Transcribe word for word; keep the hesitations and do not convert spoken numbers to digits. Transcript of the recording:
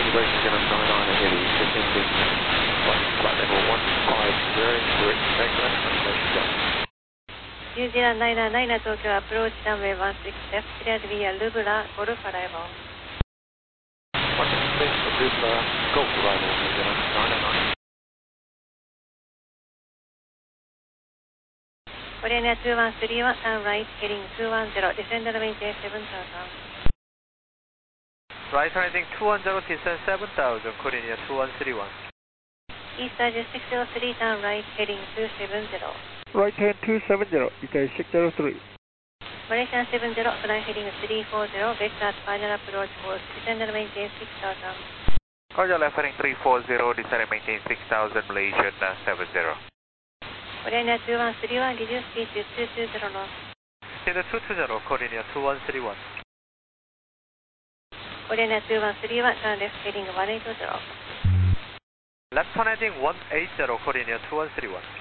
Observation Gallop nine nine ahead is descending flight level one five zero, direct take left, observation Gallop. New Zealand nine nine nine Tokyo approach runway one six left, cleared via Lubula, Golf arrival. one six left, Lubula, Golf arrival, New Zealand nine nine nine. Korean two one three one, turn right, heading two one zero, descend and maintain seven thousand. Right heading two one zero, descend seven thousand, Korean two one three one. East Asia six zero three, turn right, heading two seven zero. Right hand two seven zero, Itai six zero three. Malaysian seven zero, flying heading three four zero, vector final approach course, descend and maintain six thousand. Roger, left heading three four zero, descend and maintain six thousand, Malaysian seven zero. Korean two one three one, reduce speed to two two zero knots. Speed two two zero, Korean two one three one. Korean two one three one, turn left heading one eight zero. Left turn heading one eight zero, Korean two one three one.